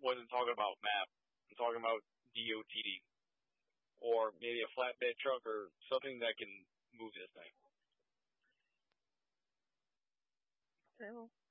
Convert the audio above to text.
wasn't talking about map. I'm talking about DOTD. Or maybe a flatbed truck or something that can move this thing. Okay, well,